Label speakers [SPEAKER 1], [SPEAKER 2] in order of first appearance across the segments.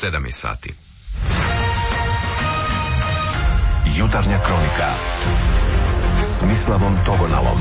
[SPEAKER 1] 7 je sati.
[SPEAKER 2] Jutarnja kronika s Mislavom Togonalom.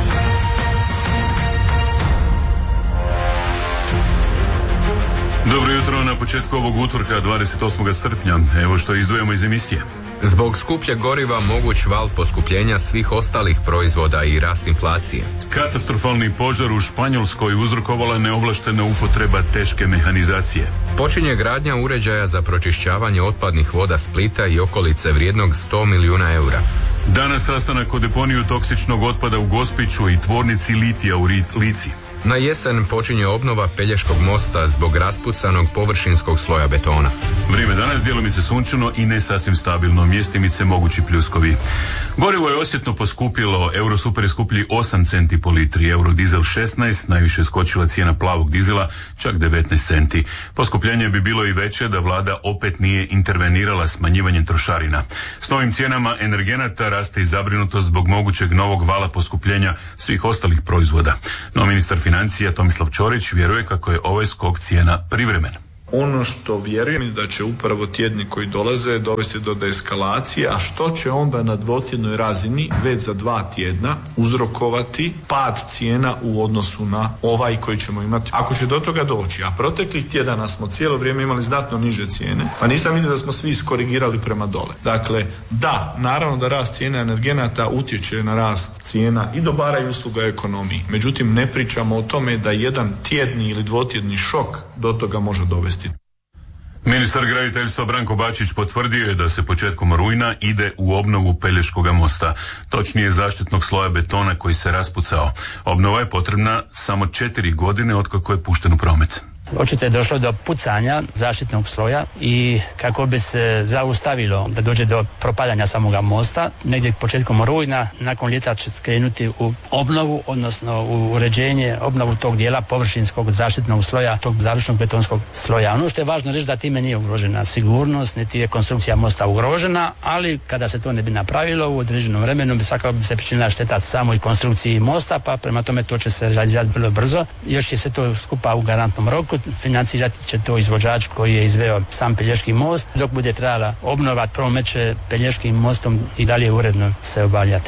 [SPEAKER 3] Dobro jutro na početku ovog utorka 28. srpnja. Evo što izdvojamo iz emisije.
[SPEAKER 1] Zbog skupljeg goriva moguć val poskupljenja svih ostalih proizvoda i rast inflacije.
[SPEAKER 3] Katastrofalni požar u Španjolskoj uzrokovala neovlaštena upotreba teške mehanizacije.
[SPEAKER 1] Počinje gradnja uređaja za pročišćavanje otpadnih voda Splita i okolice vrijednog 100 milijuna eura.
[SPEAKER 3] Danas sastanak o deponiju toksičnog otpada u Gospiću i tvornici litija u Lici.
[SPEAKER 1] Na jesen počinje obnova Pelješkog mosta zbog raspucanog površinskog sloja betona.
[SPEAKER 3] Vrijeme danas djelomice sunčano i ne sasvim stabilno, mjestimice mogući pljuskovi. Gorivo je osjetno poskupilo, Eurosuper je skuplji 8 centi po litri, Eurodizel 16, najviše je skočila cijena plavog dizela, čak 19 centi. Poskupljenje bi bilo i veće da vlada opet nije intervenirala smanjivanjem trošarina. S novim cijenama energenata raste i zabrinutost zbog mogućeg novog vala poskupljenja svih ostalih proizvoda. No ministar financija Tomislav Ćorić vjeruje kako je ovaj skok cijena privremen.
[SPEAKER 4] Ono što vjerujem je da će upravo tjedni koji dolaze dovesti do deeskalacije, a što će onda na dvotjednoj razini već za 2 tjedna uzrokovati pad cijena u odnosu na ovaj koji ćemo imati. Ako će do toga doći, a proteklih tjedana smo cijelo vrijeme imali znatno niže cijene, pa nisam vidio da smo svi iskorigirali prema dole. Dakle, da, naravno da rast cijena energenata utječe na rast cijena i dobara i usluga u ekonomiji. Međutim, ne pričamo o tome da jedan tjedni ili dvotjedni šok do toga može dovesti.
[SPEAKER 3] Ministar graditeljstva Branko Bačić potvrdio je da se početkom rujna ide u obnovu Pelješkoga mosta, točnije zaštitnog sloja betona koji se raspucao. Obnova je potrebna samo 4 godine otkako je pušten u promet.
[SPEAKER 5] Očito je došlo do pucanja zaštitnog sloja i kako bi se zaustavilo da dođe do propadanja samoga mosta, negdje početkom rujna, nakon ljeta će skrenuti u obnovu, odnosno u uređenje, obnovu tog dijela površinskog zaštitnog sloja, tog završnog betonskog sloja. Ono što je važno reći da time nije ugrožena sigurnost, niti je konstrukcija mosta ugrožena, ali kada se to ne bi napravilo u određenom vremenu bi svakako bi se pričinila šteta samoj konstrukciji mosta, pa prema tome to će se realizirati vrlo brzo. Još je se to skupa u garantnom roku. Financirati će to izvođač koji je izveo sam Pelješki most. Dok bude trajala obnova, promet će Pelješkim mostom i dalje uredno se obavljati.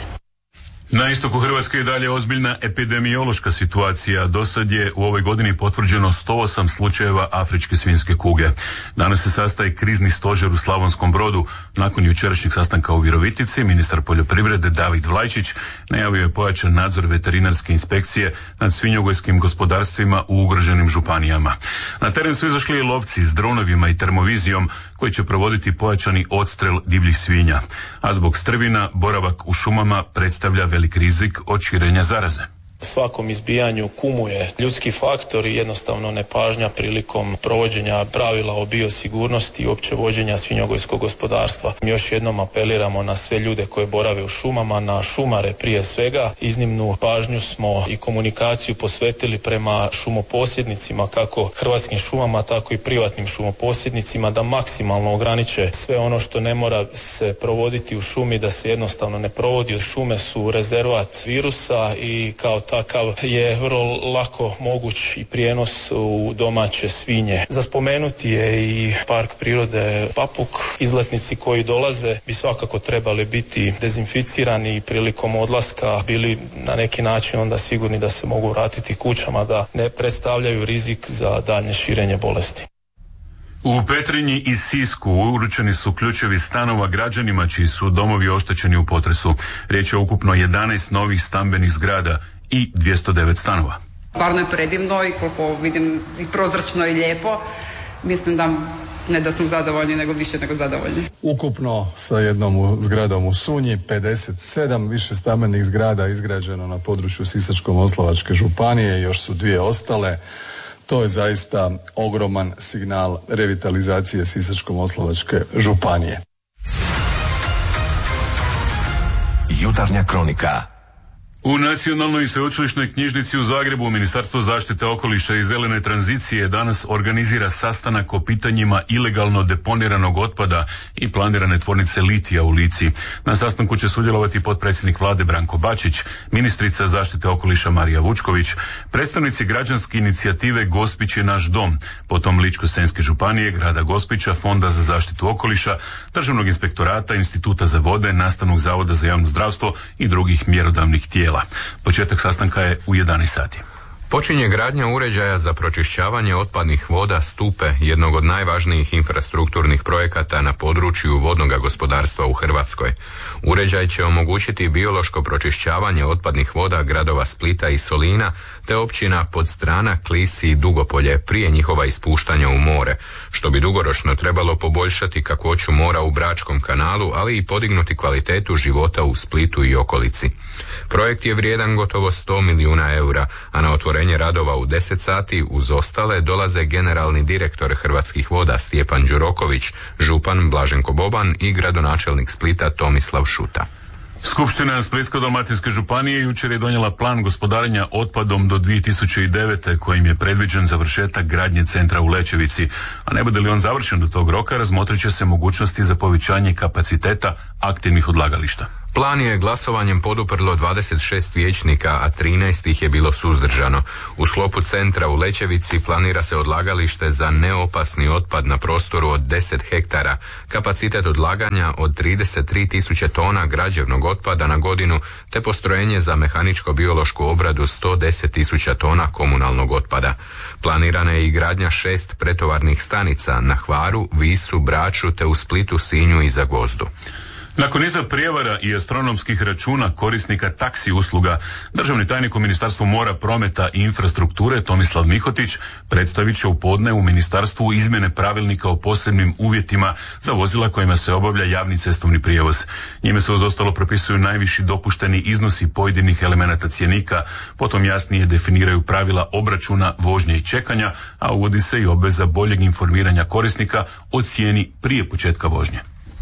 [SPEAKER 3] Na istoku Hrvatske je dalje ozbiljna epidemiološka situacija. Do sad je u ovoj godini potvrđeno 108 slučajeva afričke svinjske kuge. Danas se sastaje krizni stožer u Slavonskom Brodu. Nakon jučerašnjeg sastanka u Virovitici, ministar poljoprivrede David Vlajčić najavio je pojačan nadzor veterinarske inspekcije nad svinjogojskim gospodarstvima u ugroženim županijama. Na teren su izašli i lovci s dronovima i termovizijom koji će provoditi pojačani odstrel divljih svinja, a zbog strvina boravak u šumama predstavlja velik rizik od širenja zaraze.
[SPEAKER 6] Svakom izbijanju kumuje ljudski faktor i jednostavno nepažnja prilikom provođenja pravila o biosigurnosti i opće vođenja svinjogojskog gospodarstva. Još jednom apeliramo na sve ljude koje borave u šumama, na šumare prije svega. Iznimnu pažnju smo i komunikaciju posvetili prema šumoposjednicima, kako Hrvatskim šumama, tako i privatnim šumoposjednicima, da maksimalno ograniče sve ono što ne mora se provoditi u šumi, da se jednostavno ne provodi. Šume su rezervat virusa i kao takav je vrlo lako moguć i prijenos u domaće svinje. Za spomenuti je i park prirode Papuk. Izletnici koji dolaze bi svakako trebali biti dezinficirani i prilikom odlaska bili na neki način onda sigurni da se mogu vratiti kućama, da ne predstavljaju rizik za daljnje širenje bolesti.
[SPEAKER 3] U Petrinji i Sisku uručeni su ključevi stanova građanima čiji su domovi oštećeni u potresu. Riječ je o ukupno 11 novih stambenih zgrada i 209 stanova.
[SPEAKER 7] Stvarno je predivno i koliko vidim i prozračno i lijepo. Mislim da ne da smo zadovoljni, nego više nego zadovoljni.
[SPEAKER 8] Ukupno sa jednom zgradom u Sunji, 57 više stambenih zgrada izgrađeno na području Sisačko-moslavačke županije, još su 2 ostale. To je zaista ogroman signal revitalizacije Sisačko-moslavačke županije.
[SPEAKER 2] Jutarnja kronika
[SPEAKER 3] U Nacionalnoj i sveučilišnoj knjižnici u Zagrebu Ministarstvo zaštite okoliša i zelene tranzicije danas organizira sastanak o pitanjima ilegalno deponiranog otpada i planirane tvornice litija u Lici. Na sastanku će sudjelovati potpredsjednik vlade Branko Bačić, ministrica zaštite okoliša Marija Vučković, predstavnici građanske inicijative Gospić je naš dom, potom Ličko-senjske županije, grada Gospića, Fonda za zaštitu okoliša, Državnog inspektorata, Instituta za vode, Nastavnog zavoda za javno zdravstvo i drugih mjerodavnih tijela. Početak sastanka je u 11 sati.
[SPEAKER 1] Počinje gradnja uređaja za pročišćavanje otpadnih voda Stupe, jednog od najvažnijih infrastrukturnih projekata na području vodnog gospodarstva u Hrvatskoj. Uređaj će omogućiti biološko pročišćavanje otpadnih voda gradova Splita i Solina, te općina Podstrana, Klis i Dugopolje prije njihova ispuštanja u more, što bi dugoročno trebalo poboljšati kakvoću mora u Bračkom kanalu, ali i podignuti kvalitetu života u Splitu i okolici. Projekt je vrijedan gotovo 100 milijuna eura, a na otvorenje radova u 10 sati uz ostale dolaze generalni direktor Hrvatskih voda Stjepan Đuroković, župan Blaženko Boban i gradonačelnik Splita Tomislav Šuta.
[SPEAKER 3] Skupština Splitsko-dalmatinske županije jučer je donijela plan gospodarenja otpadom do 2009. kojim je predviđen završetak gradnje centra u Lećevici, a ne bude li on završen do tog roka, razmotrit će se mogućnosti za povećanje kapaciteta aktivnih odlagališta.
[SPEAKER 1] Plan je glasovanjem poduprlo 26 vijećnika, a 13 ih je bilo suzdržano. U sklopu centra u Lećevici planira se odlagalište za neopasni otpad na prostoru od 10 hektara, kapacitet odlaganja od 33 tisuće tona građevnog otpada na godinu, te postrojenje za mehaničko-biološku obradu 110 tisuća tona komunalnog otpada. Planirana je i gradnja 6 pretovarnih stanica na Hvaru, Visu, Braču te u Splitu, Sinju i Zagvozdu.
[SPEAKER 3] Nakon niza prijevara i astronomskih računa korisnika taksi usluga, državni tajnik u Ministarstvu mora, prometa i infrastrukture Tomislav Mihotić predstavit će u podne u ministarstvu izmjene pravilnika o posebnim uvjetima za vozila kojima se obavlja javni cestovni prijevoz. Njime se uz ostalo propisuju najviši dopušteni iznosi pojedinih elemenata cjenika, potom jasnije definiraju pravila obračuna, vožnje i čekanja, a uvodi se i obveza boljeg informiranja korisnika o cijeni prije početka vožnje.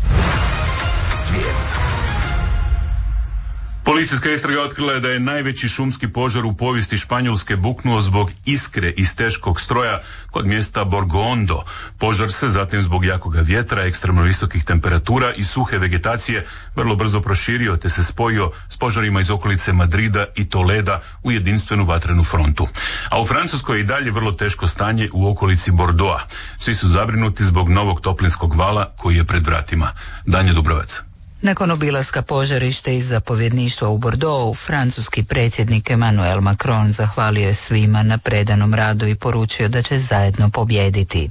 [SPEAKER 3] Policijska istraga otkrila je da je najveći šumski požar u povijesti Španjolske buknuo zbog iskre iz teškog stroja kod mjesta Borgondo. Požar se zatim zbog jakoga vjetra, ekstremno visokih temperatura i suhe vegetacije vrlo brzo proširio te se spojio s požarima iz okolice Madrida i Toleda u jedinstvenu vatrenu frontu. A u Francuskoj je i dalje vrlo teško stanje u okolici Bordeauxa. Svi su zabrinuti zbog novog toplinskog vala koji je pred vratima. Danje Dubrovac.
[SPEAKER 9] Nakon obilaska požarišta iz zapovjedništva u Bordeauxu, francuski predsjednik Emmanuel Macron zahvalio je svima na predanom radu i poručio da će zajedno pobijediti.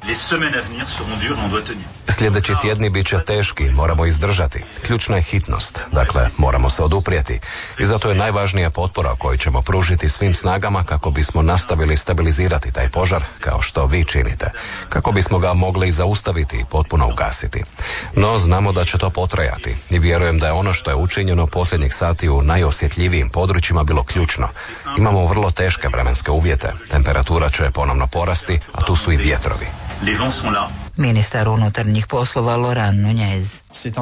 [SPEAKER 10] Sljedeći tjedni bit će teški, moramo izdržati. Ključna je hitnost, dakle moramo se oduprijeti. I zato je najvažnija potpora koju ćemo pružiti svim snagama kako bismo nastavili stabilizirati taj požar, kao što vi činite. Kako bismo ga mogli zaustaviti i potpuno ugasiti. No, znamo da će to potrajati i vjerujem da je ono što je učinjeno posljednjih sati u najosjetljivijim područjima bilo ključno. Imamo vrlo teške vremenske uvjete, temperatura će ponovno porasti, a tu su i vjetrovi.
[SPEAKER 9] Ministar unutarnjih poslova Laurent Nunez.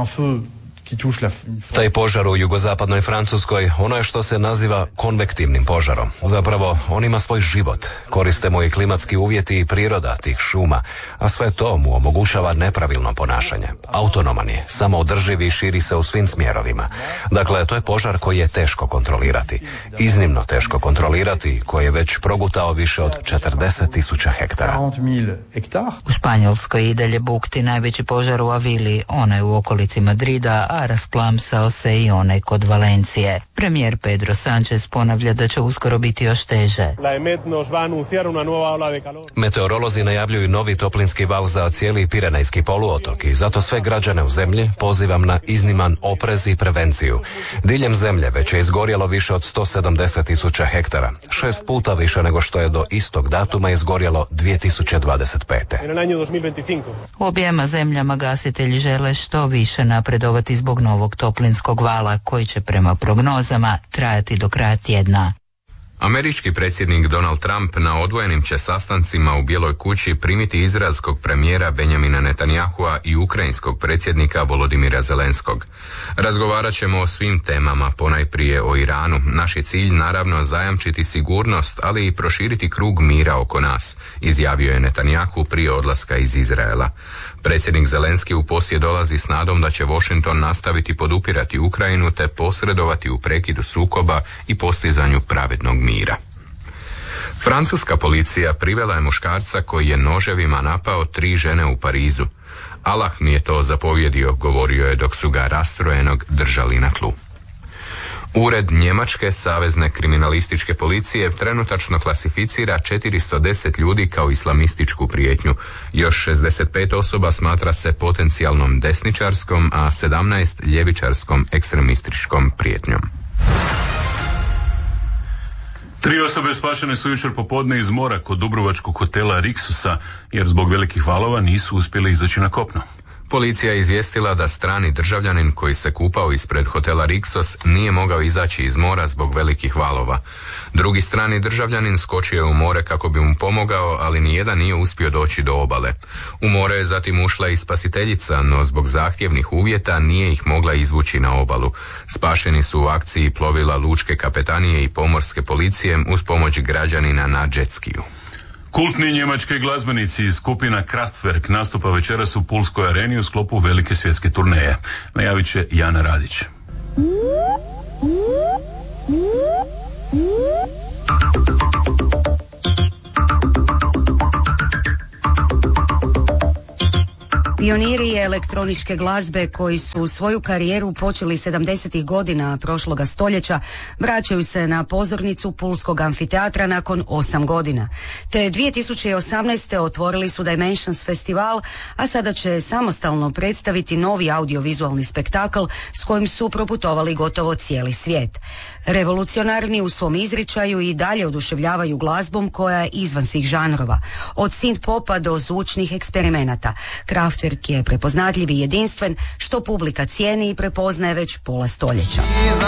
[SPEAKER 10] Taj požar u jugozapadnoj Francuskoj, ono je što se naziva konvektivnim požarom. Zapravo, on ima svoj život. Koristimo i klimatski uvjeti i priroda tih šuma, a sve to mu omogućava nepravilno ponašanje. Autonoman je, samoodrživ i širi se u svim smjerovima. Dakle, to je požar koji je teško kontrolirati. Iznimno teško kontrolirati, koji je već progutao više od 40.000 hektara.
[SPEAKER 9] U Španjolskoj i dalje bukti najveći požar u Avili, onaj u okolici Madrida, a rasplamsao se i onaj kod Valencije. Premijer Pedro Sánchez ponavlja da će uskoro biti još teže.
[SPEAKER 10] Meteorolozi najavljuju novi toplinski val za cijeli Pirenejski poluotok i zato sve građane u zemlji pozivam na izniman oprez i prevenciju. Diljem zemlje već je izgorjelo više od 170.000 hektara, 6 puta više nego što je do istog datuma izgorjelo 2025.
[SPEAKER 9] U objema zemljama gasitelji žele što više napredovati zbog novog toplinskog vala koji će prema prognozama trajati do kraja tjedna.
[SPEAKER 1] Američki predsjednik Donald Trump na odvojenim će sastancima u Bijeloj kući primiti izraelskog premijera Benjamina Netanyahua i ukrajinskog predsjednika Volodimira Zelenskog. Razgovarat ćemo o svim temama, ponajprije o Iranu. Naš je cilj naravno zajamčiti sigurnost, ali i proširiti krug mira oko nas, izjavio je Netanyahu prije odlaska iz Izraela. Predsjednik Zelenski u posjet dolazi s nadom da će Washington nastaviti podupirati Ukrajinu te posredovati u prekidu sukoba i postizanju pravednog mira. Francuska policija privela je muškarca koji je noževima napao 3 žene u Parizu. Allah mi je to zapovjedio, govorio je dok su ga rastrojenog držali na tlu. Ured Njemačke savezne kriminalističke policije trenutačno klasificira 410 ljudi kao islamističku prijetnju. Još 65 osoba smatra se potencijalnom desničarskom, a 17 ljevičarskom ekstremističkom prijetnjom.
[SPEAKER 3] 3 osobe spašene su jučer popodne iz mora kod dubrovačkog hotela Riksusa, jer zbog velikih valova nisu uspjeli izaći na kopno.
[SPEAKER 1] Policija je izvijestila da strani državljanin koji se kupao ispred hotela Riksos nije mogao izaći iz mora zbog velikih valova. Drugi strani državljanin skočio je u more kako bi mu pomogao, ali nijedan nije uspio doći do obale. U more je zatim ušla i spasiteljica, no zbog zahtjevnih uvjeta nije ih mogla izvući na obalu. Spašeni su u akciji plovila lučke kapetanije i pomorske policije uz pomoć građanina na džetskiju.
[SPEAKER 3] Kultni njemački glazbenici iz skupina Kraftwerk nastupa večeras u Pulskoj areni u sklopu velike svjetske turneje. Najavit će Jana Radić.
[SPEAKER 11] Pioniri elektroničke glazbe koji su svoju karijeru počeli 70. godina prošloga stoljeća vraćaju se na pozornicu Pulskog amfiteatra nakon 8 godina. Te 2018. otvorili su Dimensions festival, a sada će samostalno predstaviti novi audiovizualni spektakl s kojim su proputovali gotovo cijeli svijet. Revolucionarni u svom izričaju i dalje oduševljavaju glazbom koja je izvan svih žanrova, od synth popa do zvučnih eksperimenata. Kraftwerk je prepoznatljiv i jedinstven, što publika cijeni i prepoznaje već pola stoljeća.